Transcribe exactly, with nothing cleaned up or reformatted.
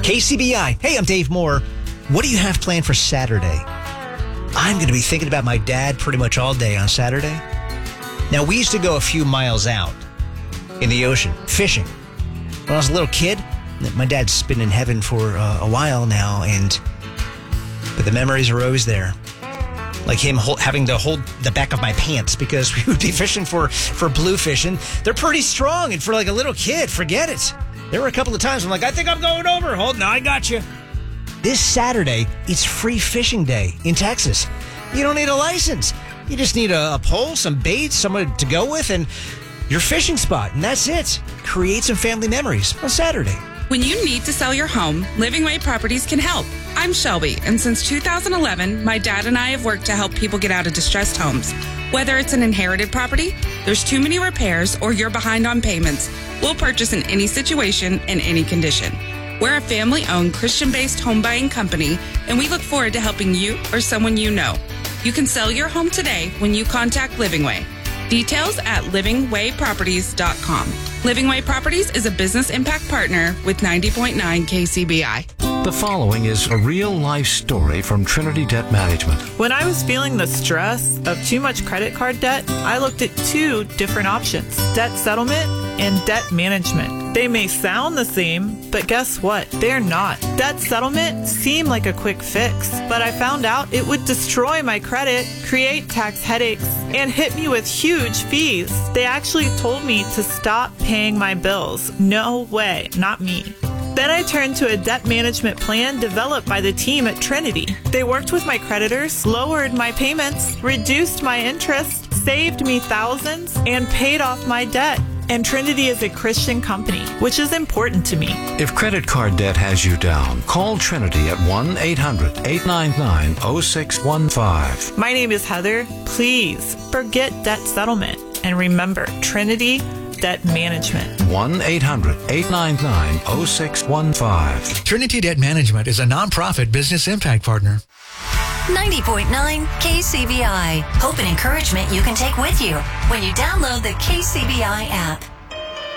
K C B I. Hey, I'm Dave Moore. What do you have planned for Saturday? I'm going to be thinking about my dad pretty much all day on Saturday. Now, we used to go a few miles out in the ocean fishing. When I was a little kid, my dad's been in heaven for uh, a while now, and but the memories are always there. Like him hold, having to hold the back of my pants because we would be fishing for, for bluefish, and they're pretty strong. And for like a little kid, forget it. There were a couple of times I'm like, I think I'm going over. Hold, no, I got you. This Saturday, it's free fishing day in Texas. You don't need a license. You just need a, a pole, some bait, someone to go with, and your fishing spot. And that's it. Create some family memories on Saturday. When you need to sell your home, Living Way Properties can help. I'm Shelby, and since two thousand eleven, my dad and I have worked to help people get out of distressed homes. Whether it's an inherited property, there's too many repairs, or you're behind on payments, we'll purchase in any situation and any condition. We're a family-owned, Christian-based home buying company, and we look forward to helping you or someone you know. You can sell your home today when you contact Living Way. Details at living way properties dot com. Living Way Properties is a business impact partner with ninety point nine K C B I. The following is a real-life story from Trinity Debt Management. When I was feeling the stress of too much credit card debt, I looked at two different options: debt settlement and debt management. They may sound the same, but guess what? They're not. Debt settlement seemed like a quick fix, but I found out it would destroy my credit, create tax headaches, and hit me with huge fees. They actually told me to stop paying my bills. No way, not me. Then I turned to a debt management plan developed by the team at Trinity. They worked with my creditors, lowered my payments, reduced my interest, saved me thousands, and paid off my debt. And Trinity is a Christian company, which is important to me. If credit card debt has you down, call Trinity at one eight hundred eight nine nine oh six one five. My name is Heather. Please forget debt settlement and remember Trinity Debt Management. one eight hundred eight nine nine oh six one five. Trinity Debt Management is a nonprofit business impact partner. ninety point nine K C B I. Hope and encouragement you can take with you when you download the K C B I app.